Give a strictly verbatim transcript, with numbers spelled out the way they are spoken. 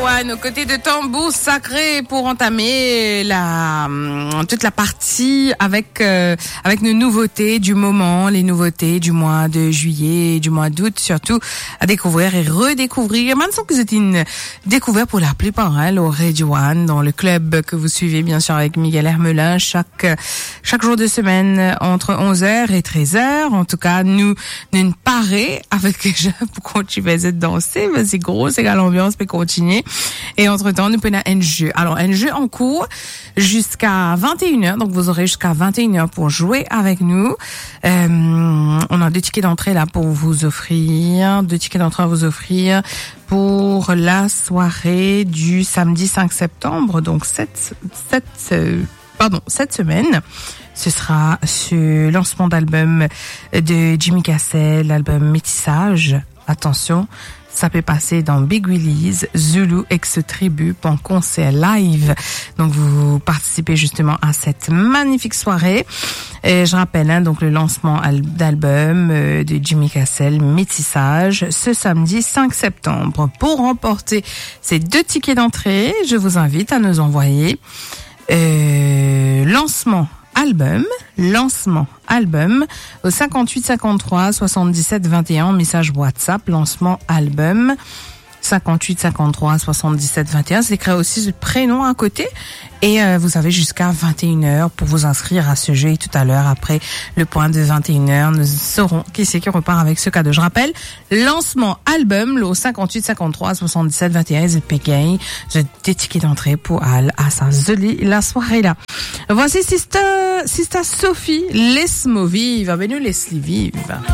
Redouane aux côtés de Tambour Sacré pour entamer la toute la partie avec euh, avec nos nouveautés du moment, les nouveautés du mois de juillet, du mois d'août, surtout à découvrir et redécouvrir. Maintenant que c'est une découverte pour la plupart, hein, au Redouane, dans le club que vous suivez bien sûr avec Miguel Hermelin chaque chaque jour de semaine entre onze heures et treize heures. En tout cas, nous nous paré avec les gens pour continuer à danser, mais c'est gros, c'est qu'à l'ambiance peut continuer. Et entre-temps, nous prenons un jeu. Alors, un jeu en cours jusqu'à vingt et une heures. Donc, vous aurez jusqu'à vingt et une heures pour jouer avec nous. Euh, on a deux tickets d'entrée là pour vous offrir. Deux tickets d'entrée à vous offrir pour la soirée du samedi cinq septembre. Donc, cette, cette, pardon, cette semaine. Ce sera ce lancement d'album de Jimmy Cassel, l'album Métissage. Attention, ça peut passer dans Big Willie's, Zulu Ex Tribu pour un concert live. Donc vous participez justement à cette magnifique soirée. Et je rappelle hein, donc le lancement d'album de Jimmy Cassel, Métissage, ce samedi cinq septembre. Pour remporter ces deux tickets d'entrée, je vous invite à nous envoyer euh, lancement album, lancement album au cinquante-huit cinquante-trois soixante-dix-sept vingt et un, message WhatsApp, lancement album cinquante-huit cinquante-trois soixante-dix-sept vingt et un. C'est écrit aussi le prénom à côté et euh, vous avez jusqu'à vingt et une heures pour vous inscrire à ce jeu. Et tout à l'heure, après le point de vingt et une heures, nous saurons qui c'est qui repart avec ce cadeau. Je rappelle, lancement album, le cinquante-huit cinquante-trois soixante-dix-sept vingt et un, et Pegay, des tickets d'entrée pour Al à sa jolie la soirée là. Voici Sister, Sister Sophie, laisse-moi vivre, ben nous laisse-les vivre.